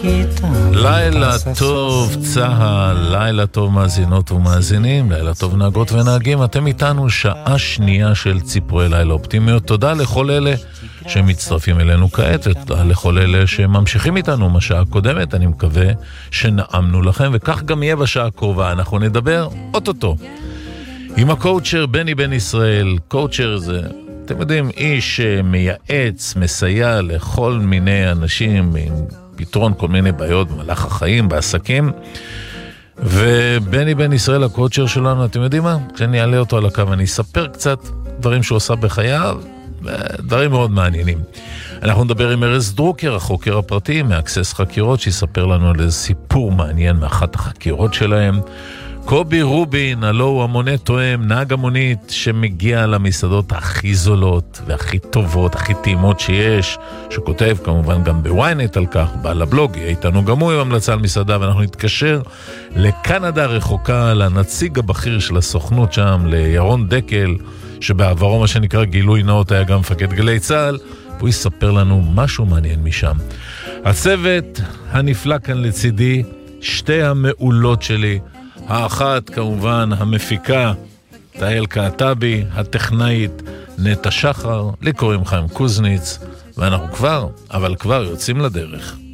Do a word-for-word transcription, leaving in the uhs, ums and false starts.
לילה טוב צהל, לילה טוב מאזינות ומאזינים, לילה טוב נהגות ונהגים. אתם איתנו שעה שנייה של ציפורי לילה אופטימיות. תודה לכל אלה שמצטרפים אלינו כעת, ותודה לכל אלה שממשיכים איתנו מהשעה הקודמת. אני מקווה שנעמנו לכם, וכך גם יהיה בשעה הקרובה. אנחנו נדבר אוטוטו עם הקואוצ'ר בני בן ישראל. קואוצ'ר זה, אתם יודעים, איש מייעץ, מסייע לכל מיני אנשים עם פתרון כל מיני בעיות במהלך החיים, בעסקים. ובני בן ישראל, הקואוצ'ר שלנו, אתם יודעים מה? כשאני אעלה אותו על הקו, אני אספר קצת דברים שהוא עושה בחייו, דברים מאוד מעניינים. אנחנו נדבר עם ארז דרוקר, החוקר הפרטי מאקסס חקירות, שיספר לנו על איזה סיפור מעניין מאחת החקירות שלהם. קובי רובין, הלא הוא המונה תואם, נהג המונית שמגיע למסעדות הכי זולות והכי טובות, הכי טעימות שיש, שכותב כמובן גם בוויינט על כך, בעל הבלוג, איתנו גם הוא עם המלצה על מסעדה, ואנחנו נתקשר לקנדה רחוקה, לנציג הבכיר של הסוכנות שם, לירון דקל, שבעברו מה שנקרא גילוי נאות היה גם מפקד גלי צהל, והוא יספר לנו משהו מעניין משם. הצוות הנפלא כאן לצידי, שתי המעולות שלי, האחת כמובן המפיקה תהל קעטבי, הטכנאית נטע שחר, לי קוראים חיים קוזניץ, ואנחנו כבר, אבל כבר יוצאים לדרך.